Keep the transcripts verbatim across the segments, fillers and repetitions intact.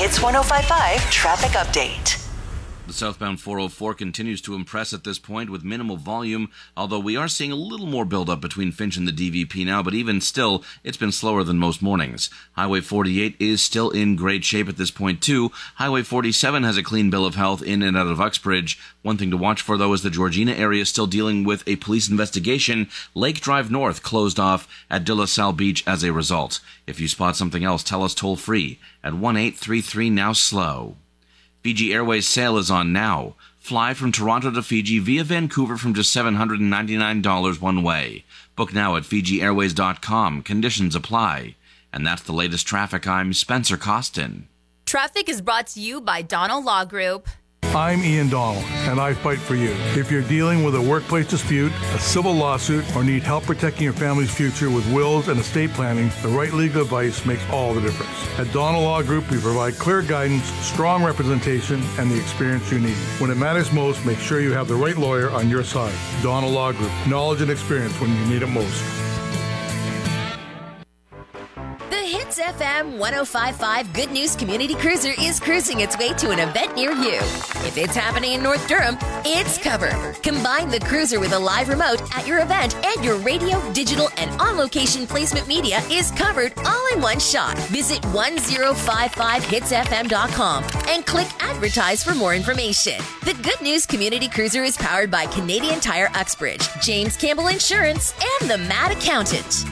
Hits one oh five point five traffic update. The southbound four oh four continues to impress at this point with minimal volume, although we are seeing a little more buildup between Finch and the D V P now, but even still, it's been slower than most mornings. Highway forty-eight is still in great shape at this point, too. Highway forty-seven has a clean bill of health in and out of Uxbridge. One thing to watch for, though, is the Georgina area still dealing with a police investigation. Lake Drive North closed off at De La Salle Beach as a result. If you spot something else, tell us toll-free at one eight three three now slow. Fiji Airways sale is on now. Fly from Toronto to Fiji via Vancouver from just seven hundred ninety-nine dollars one way. Book now at Fiji Airways dot com. Conditions apply. And that's the latest traffic. I'm Spencer Costin. Traffic is brought to you by Donald Law Group. I'm Ian Donald, and I fight for you. If you're dealing with a workplace dispute, a civil lawsuit, or need help protecting your family's future with wills and estate planning, the right legal advice makes all the difference. At Donald Law Group, we provide clear guidance, strong representation, and the experience you need. When it matters most, make sure you have the right lawyer on your side. Donald Law Group, knowledge and experience when you need it most. Hits F M one oh five point five Good News Community Cruiser is cruising its way to an event near you. If it's happening in North Durham, it's covered. Combine the cruiser with a live remote at your event, and your radio, digital, and on-location placement media is covered all in one shot. Visit one oh five five hits f m dot com and click Advertise for more information. The Good News Community Cruiser is powered by Canadian Tire Uxbridge, James Campbell Insurance, and the Mad Accountant.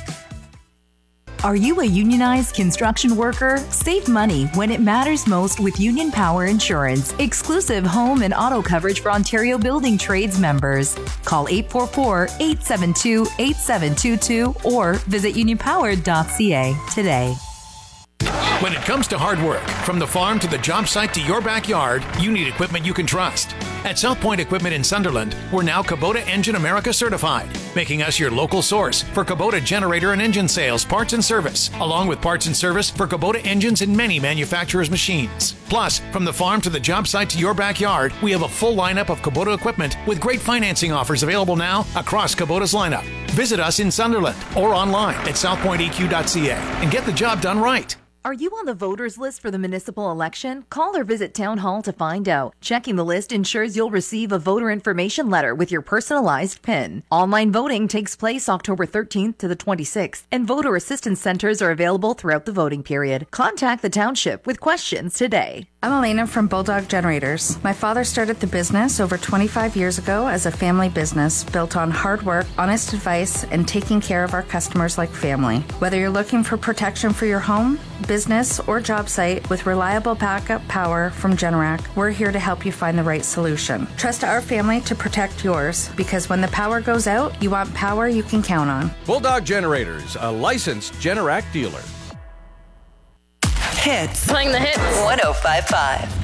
Are you a unionized construction worker? Save money when it matters most with Union Power Insurance. Exclusive home and auto coverage for Ontario Building Trades members. Call eight four four, eight seven two, eight seven two two or visit union power dot c a today. When it comes to hard work, from the farm to the job site to your backyard, you need equipment you can trust. At South Point Equipment in Sunderland, we're now Kubota Engine America certified, making us your local source for Kubota generator and engine sales, parts and service, along with parts and service for Kubota engines and many manufacturers' machines. Plus, from the farm to the job site to your backyard, we have a full lineup of Kubota equipment with great financing offers available now across Kubota's lineup. Visit us in Sunderland or online at south point e q dot c a and get the job done right. Are you on the voters list for the municipal election? Call or visit Town Hall to find out. Checking the list ensures you'll receive a voter information letter with your personalized PIN. Online voting takes place October thirteenth to the twenty-sixth, and voter assistance centers are available throughout the voting period. Contact the township with questions today. I'm Elena from Bulldog Generators. My father started the business over twenty-five years ago as a family business built on hard work, honest advice, and taking care of our customers like family. Whether you're looking for protection for your home, business, or job site with reliable backup power from Generac, we're here to help you find the right solution. Trust our family to protect yours, because when the power goes out, you want power you can count on. Bulldog Generators, a licensed Generac dealer. Hits. Playing the hits. one oh five point five.